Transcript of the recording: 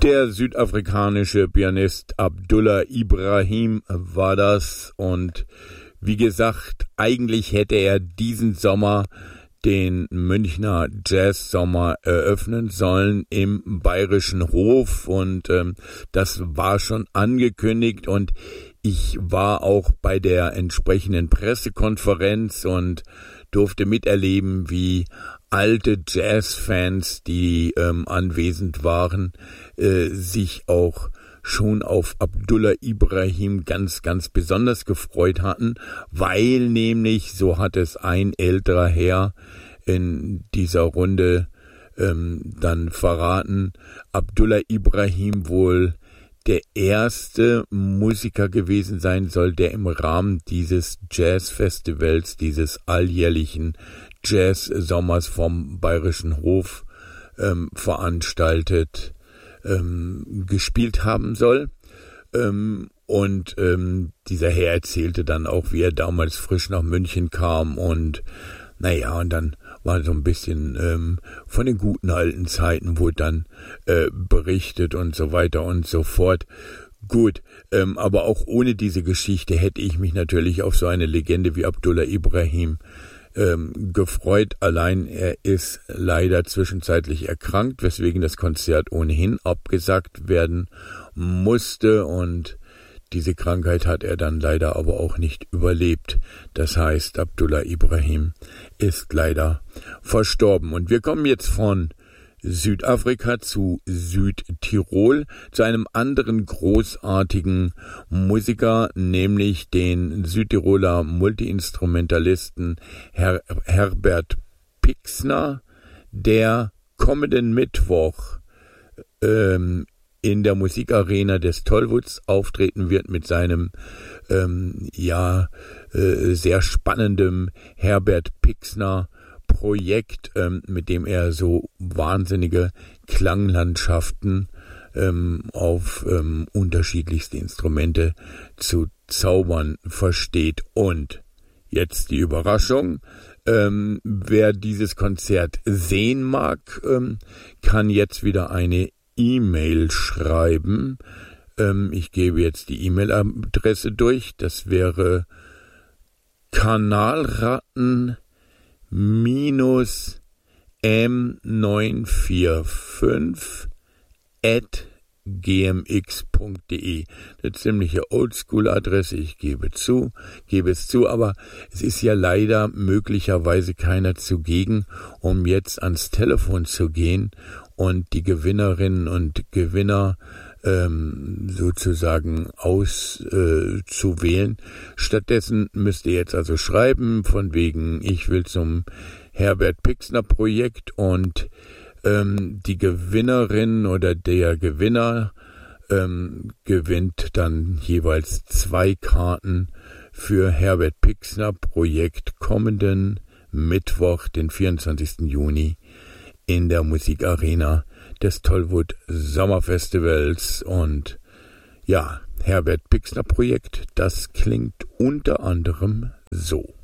Der südafrikanische Pianist Abdullah Ibrahim war das, und wie gesagt, eigentlich hätte er diesen Sommer den Münchner Jazz-Sommer eröffnen sollen im Bayerischen Hof, und das war schon angekündigt, und ich war auch bei der entsprechenden Pressekonferenz und durfte miterleben, wie alte Jazzfans, die anwesend waren, sich auch schon auf Abdullah Ibrahim ganz, ganz besonders gefreut hatten, weil nämlich, so hat es ein älterer Herr in dieser Runde dann verraten, Abdullah Ibrahim wohl der erste Musiker gewesen sein soll, der im Rahmen dieses Jazzfestivals, dieses alljährlichen Jazz-Sommers vom Bayerischen Hof veranstaltet, gespielt haben soll. Und dieser Herr erzählte dann auch, wie er damals frisch nach München kam, und und dann war so ein bisschen von den guten alten Zeiten wurde dann berichtet und so weiter und so fort. Gut, aber auch ohne diese Geschichte hätte ich mich natürlich auf so eine Legende wie Abdullah Ibrahim gefreut. Allein er ist leider zwischenzeitlich erkrankt, weswegen das Konzert ohnehin abgesagt werden musste, und diese Krankheit hat er dann leider aber auch nicht überlebt. Das heißt, Abdullah Ibrahim ist leider verstorben. Und wir kommen jetzt von Südafrika zu Südtirol, zu einem anderen großartigen Musiker, nämlich den Südtiroler Multiinstrumentalisten Herbert Pixner, der kommenden Mittwoch in der Musikarena des Tollwoods auftreten wird mit seinem sehr spannendem Herbert Pixner Projekt, mit dem er so wahnsinnige Klanglandschaften auf unterschiedlichste Instrumente zu zaubern versteht. Und jetzt die Überraschung: Wer dieses Konzert sehen mag, kann jetzt wieder eine E-Mail schreiben. Ich gebe jetzt die E-Mail-Adresse durch. Das wäre Kanalratten m945@gmx.de. Eine ziemliche Oldschool-Adresse, ich gebe es zu, aber es ist ja leider möglicherweise keiner zugegen, um jetzt ans Telefon zu gehen und die Gewinnerinnen und Gewinner sozusagen auszuwählen. Stattdessen müsst ihr jetzt also schreiben, von wegen, ich will zum Herbert Pixner Projekt, und die Gewinnerin oder der Gewinner gewinnt dann jeweils 2 Karten für Herbert Pixner Projekt kommenden Mittwoch, den 24. Juni in der Musikarena des Tollwood Sommerfestivals. Und ja, Herbert Pixner Projekt, das klingt unter anderem so.